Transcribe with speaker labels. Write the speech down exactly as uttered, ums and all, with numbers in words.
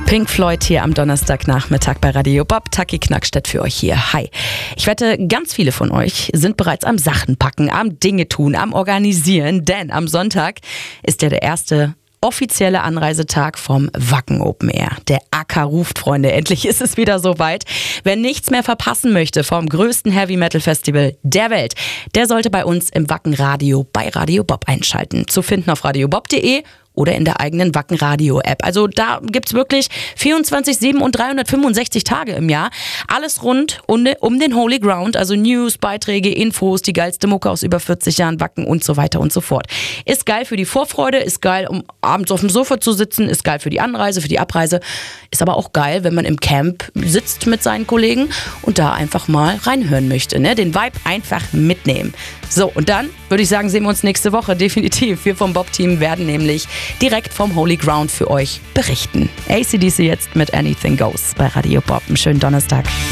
Speaker 1: Pink Floyd hier am Donnerstagnachmittag bei Radio Bob. Taki Knackstedt für euch hier. Hi. Ich wette, ganz viele von euch sind bereits am Sachen packen, am Dinge tun, am Organisieren, denn am Sonntag ist ja der erste offizielle Anreisetag vom Wacken Open Air. Der Acker ruft, Freunde. Endlich ist es wieder soweit. Wer nichts mehr verpassen möchte vom größten Heavy Metal Festival der Welt, der sollte bei uns im Wacken Radio bei Radio Bob einschalten. Zu finden auf radio bob punkt de oder in der eigenen Wacken Radio App. Also da gibt's wirklich vierundzwanzig sieben und dreihundertfünfundsechzig Tage im Jahr. Alles rund um, um den Holy Ground, also News, Beiträge, Infos, die geilste Mucke aus über vierzig Jahren Wacken und so weiter und so fort. Ist geil für die Vorfreude, ist geil, um abends auf dem Sofa zu sitzen, ist geil für die Anreise, für die Abreise. Ist aber auch geil, wenn man im Camp sitzt mit seinen Kollegen und da einfach mal reinhören möchte. Ne? Den Vibe einfach mitnehmen. So, und dann würde ich sagen, sehen wir uns nächste Woche definitiv. Wir vom Bob-Team werden nämlich direkt vom Holy Ground für euch berichten. A C D C jetzt mit Anything Goes bei Radio Bob. Einen schönen Donnerstag.